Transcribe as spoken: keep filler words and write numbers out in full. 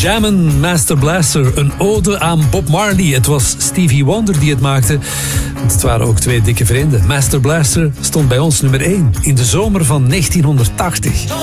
Jammin' Master Blaster, een ode aan Bob Marley. Het was Stevie Wonder die het maakte, want het waren ook twee dikke vrienden. Master Blaster stond bij ons nummer één in de zomer van negentienhonderdtachtig.